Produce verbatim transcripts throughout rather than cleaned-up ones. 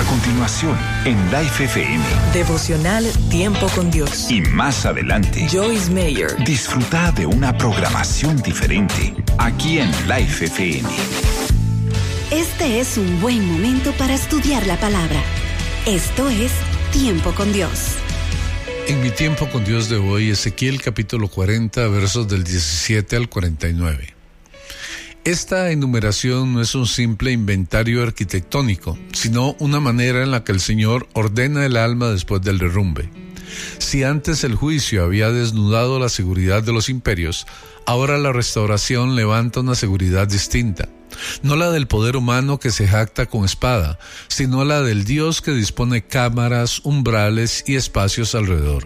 A continuación, en Life F M. Devocional Tiempo con Dios. Y más adelante, Joyce Meyer. Disfruta de una programación diferente aquí en Life F M. Este es un buen momento para estudiar la palabra. Esto es Tiempo con Dios. En mi tiempo con Dios de hoy, Ezequiel capítulo cuarenta, versos del diecisiete al cuarenta y nueve. Esta enumeración no es un simple inventario arquitectónico, sino una manera en la que el Señor ordena el alma después del derrumbe. Si antes el juicio había desnudado la seguridad de los imperios, ahora la restauración levanta una seguridad distinta. No la del poder humano que se jacta con espada, sino la del Dios que dispone cámaras, umbrales y espacios alrededor.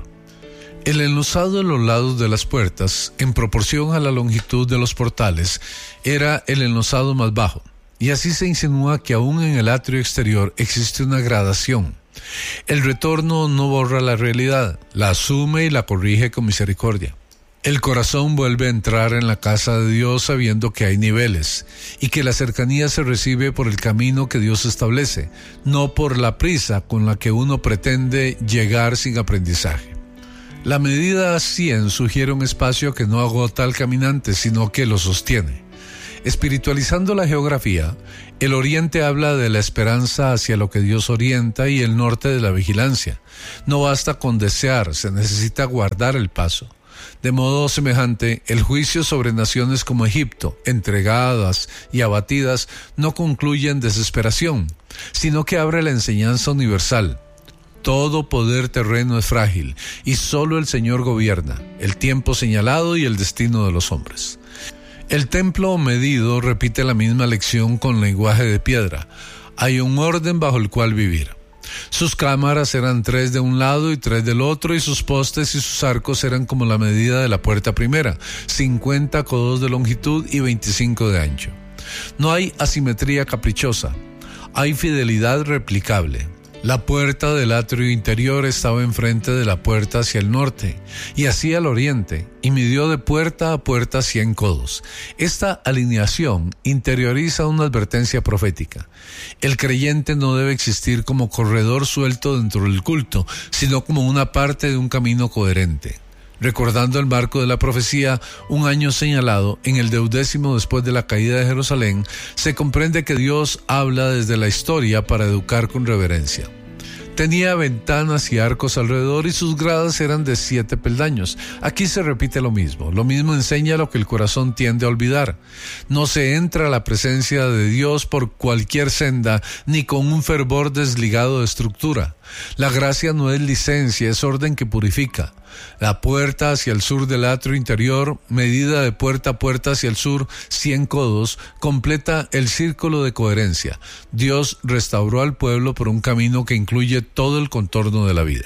El enlosado en los lados de las puertas, en proporción a la longitud de los portales, era el enlosado más bajo, y así se insinúa que aún en el atrio exterior existe una gradación. El retorno no borra la realidad, la asume y la corrige con misericordia. El corazón vuelve a entrar en la casa de Dios sabiendo que hay niveles, y que la cercanía se recibe por el camino que Dios establece, no por la prisa con la que uno pretende llegar sin aprendizaje. La medida cien sugiere un espacio que no agota al caminante, sino que lo sostiene. Espiritualizando la geografía, el oriente habla de la esperanza hacia lo que Dios orienta y el norte de la vigilancia. No basta con desear, se necesita guardar el paso. De modo semejante, el juicio sobre naciones como Egipto, entregadas y abatidas, no concluye en desesperación, sino que abre la enseñanza universal. Todo poder terreno es frágil, y solo el Señor gobierna el tiempo señalado y el destino de los hombres. El templo medido repite la misma lección con lenguaje de piedra. Hay un orden bajo el cual vivir. Sus cámaras eran tres de un lado y tres del otro, y sus postes y sus arcos eran como la medida de la puerta primera, cincuenta codos de longitud y veinticinco de ancho. No hay asimetría caprichosa, hay fidelidad replicable. La puerta del atrio interior estaba enfrente de la puerta hacia el norte, y así al oriente, y midió de puerta a puerta cien codos. Esta alineación interioriza una advertencia profética. El creyente no debe existir como corredor suelto dentro del culto, sino como una parte de un camino coherente. Recordando el marco de la profecía, un año señalado, en el deudécimo después de la caída de Jerusalén, se comprende que Dios habla desde la historia para educar con reverencia. Tenía ventanas y arcos alrededor y sus gradas eran de siete peldaños. Aquí se repite lo mismo. Lo mismo enseña lo que el corazón tiende a olvidar. No se entra a la presencia de Dios por cualquier senda, ni con un fervor desligado de estructura. La gracia no es licencia, es orden que purifica. La puerta hacia el sur del atrio interior, medida de puerta a puerta hacia el sur, cien codos, completa el círculo de coherencia. Dios restauró al pueblo por un camino que incluye todo el contorno de la vida.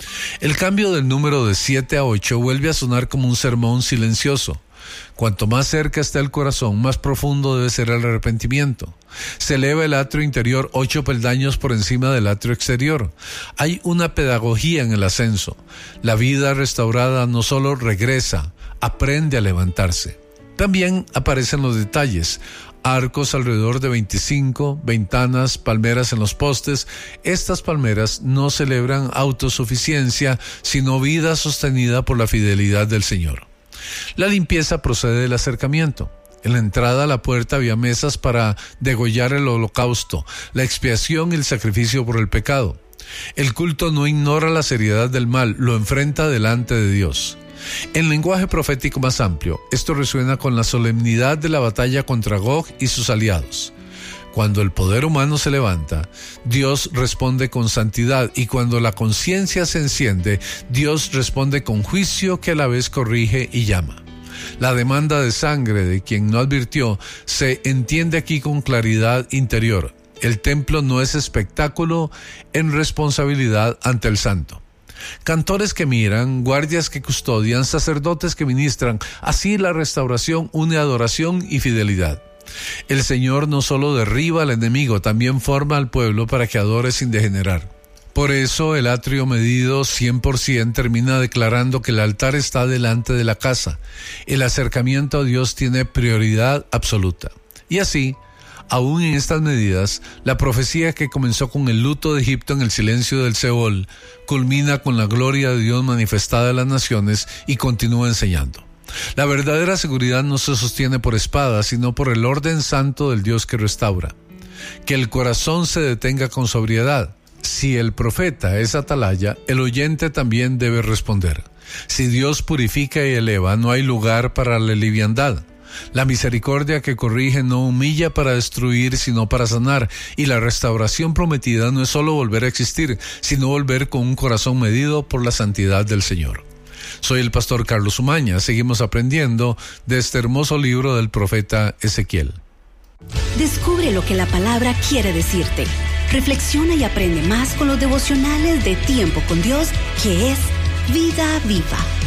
El cambio del número de siete a ocho vuelve a sonar como un sermón silencioso. Cuanto más cerca está el corazón, más profundo debe ser el arrepentimiento. Se eleva el atrio interior ocho peldaños por encima del atrio exterior. Hay una pedagogía en el ascenso. La vida restaurada no solo regresa, aprende a levantarse. También aparecen los detalles. Arcos alrededor de veinticinco, ventanas, palmeras en los postes. Estas palmeras no celebran autosuficiencia, sino vida sostenida por la fidelidad del Señor. La limpieza procede del acercamiento. En la entrada a la puerta había mesas para degollar el holocausto, la expiación y el sacrificio por el pecado. El culto no ignora la seriedad del mal, lo enfrenta delante de Dios. En lenguaje profético más amplio, esto resuena con la solemnidad de la batalla contra Gog y sus aliados. Cuando el poder humano se levanta, Dios responde con santidad, y cuando la conciencia se enciende, Dios responde con juicio que a la vez corrige y llama. La demanda de sangre de quien no advirtió se entiende aquí con claridad interior. El templo no es espectáculo en responsabilidad ante el santo. Cantores que miran, guardias que custodian, sacerdotes que ministran, así la restauración une adoración y fidelidad. El Señor no solo derriba al enemigo, también forma al pueblo para que adore sin degenerar. Por eso el atrio medido cien por ciento termina declarando que el altar está delante de la casa. El acercamiento a Dios tiene prioridad absoluta. Y así, Aún en estas medidas, la profecía que comenzó con el luto de Egipto en el silencio del Seol, culmina con la gloria de Dios manifestada en las naciones y continúa enseñando. La verdadera seguridad no se sostiene por espadas, sino por el orden santo del Dios que restaura. Que el corazón se detenga con sobriedad. Si el profeta es atalaya, el oyente también debe responder. Si Dios purifica y eleva, no hay lugar para la liviandad. La misericordia que corrige no humilla para destruir, sino para sanar. Y la restauración prometida no es solo volver a existir, sino volver con un corazón medido por la santidad del Señor. Soy el pastor Carlos Umaña. Seguimos aprendiendo de este hermoso libro del profeta Ezequiel. Descubre lo que la palabra quiere decirte. Reflexiona y aprende más con los devocionales de Tiempo con Dios, que es Vida Viva.